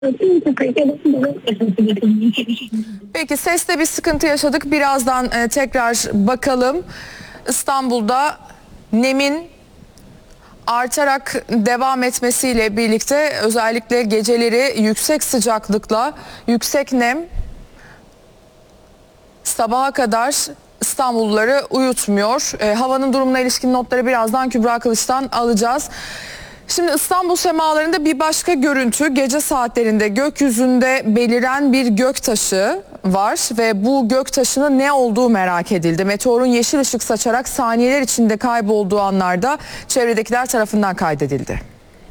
Peki seste bir sıkıntı yaşadık. Birazdan tekrar bakalım. İstanbul'da nemin artarak devam etmesiyle birlikte özellikle geceleri yüksek sıcaklıkla yüksek nem sabaha kadar İstanbulluları uyutmuyor. Havanın durumuna ilişkin notları birazdan Kübra Kılıç'tan alacağız. Şimdi İstanbul semalarında bir başka görüntü, gece saatlerinde gökyüzünde beliren bir göktaşı var ve bu göktaşının ne olduğu merak edildi. Meteorun yeşil ışık saçarak saniyeler içinde kaybolduğu anlarda çevredekiler tarafından kaydedildi.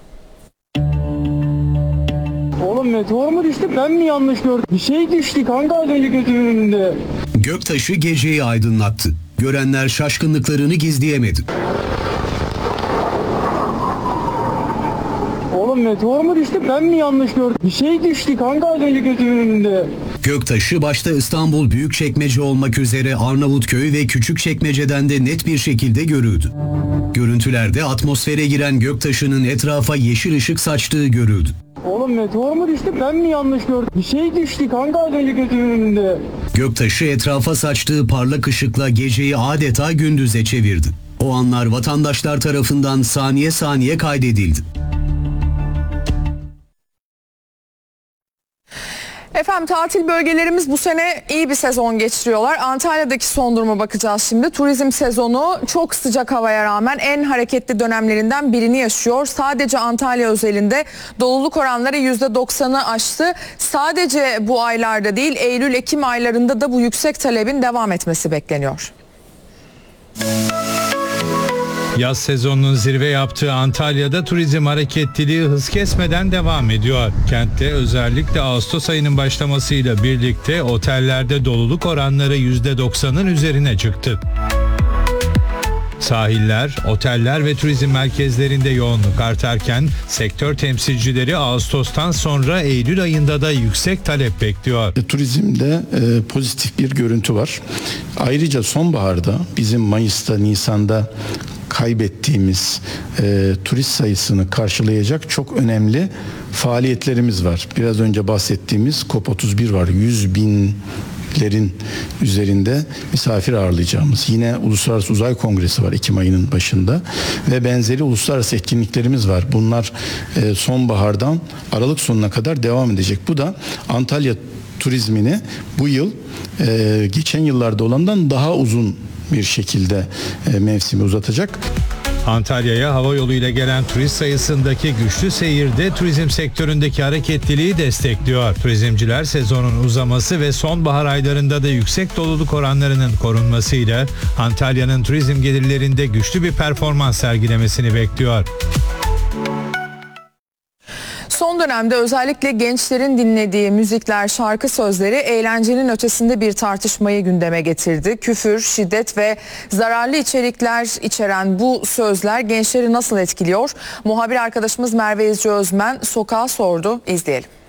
Oğlum meteor mu düştü, ben mi yanlış gördüm? Bir şey düştü kanka az önce gözümün önünde. Göktaşı geceyi aydınlattı. Görenler şaşkınlıklarını gizleyemedi. Oğlum meteor mu düştü, ben mi yanlış gördüm? Bir şey düştü kanka az önce gözümün önünde. Göktaşı başta İstanbul Büyükçekmece olmak üzere Arnavutköy ve Küçükçekmece'den de net bir şekilde görüldü. Görüntülerde atmosfere giren göktaşının etrafa yeşil ışık saçtığı görüldü. Oğlum meteor mu düştü, ben mi yanlış gördüm? Bir şey düştü kanka az önce gözümün önünde. Göktaşı etrafa saçtığı parlak ışıkla geceyi adeta gündüze çevirdi. O anlar vatandaşlar tarafından saniye saniye kaydedildi. Efendim tatil bölgelerimiz bu sene iyi bir sezon geçiriyorlar. Antalya'daki son duruma bakacağız şimdi. Turizm sezonu çok sıcak havaya rağmen en hareketli dönemlerinden birini yaşıyor. Sadece Antalya özelinde doluluk oranları %90'ı aştı. Sadece bu aylarda değil, Eylül-Ekim aylarında da bu yüksek talebin devam etmesi bekleniyor. Yaz sezonunun zirve yaptığı Antalya'da turizm hareketliliği hız kesmeden devam ediyor. Kentte özellikle Ağustos ayının başlamasıyla birlikte otellerde doluluk oranları %90'ın üzerine çıktı. Sahiller, oteller ve turizm merkezlerinde yoğunluk artarken sektör temsilcileri Ağustos'tan sonra Eylül ayında da yüksek talep bekliyor. Turizmde pozitif bir görüntü var. Ayrıca sonbaharda bizim Mayıs'ta, Nisan'da kaybettiğimiz turist sayısını karşılayacak çok önemli faaliyetlerimiz var. Biraz önce bahsettiğimiz COP31 var. 100 binlerin üzerinde misafir ağırlayacağımız. Yine Uluslararası Uzay Kongresi var Ekim ayının başında ve benzeri uluslararası etkinliklerimiz var. Bunlar sonbahardan Aralık sonuna kadar devam edecek. Bu da Antalya turizmini bu yıl geçen yıllarda olandan daha uzun bir şekilde mevsimi uzatacak. Antalya'ya hava yoluyla gelen turist sayısındaki güçlü seyir de turizm sektöründeki hareketliliği destekliyor. Turizmciler sezonun uzaması ve sonbahar aylarında da yüksek doluluk oranlarının korunmasıyla Antalya'nın turizm gelirlerinde güçlü bir performans sergilemesini bekliyor. Son dönemde özellikle gençlerin dinlediği müzikler, şarkı sözleri eğlencenin ötesinde bir tartışmayı gündeme getirdi. Küfür, şiddet ve zararlı içerikler içeren bu sözler gençleri nasıl etkiliyor? Muhabir arkadaşımız Merve İzci Özmen sokağa sordu. İzleyelim.